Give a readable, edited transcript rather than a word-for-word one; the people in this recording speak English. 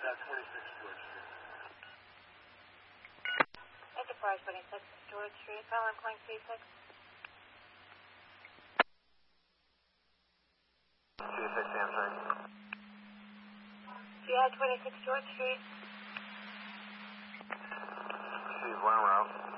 Enterprise 26, George Street, Colin Point 36. 26 Samsung. GI 26 George Street. She's one route.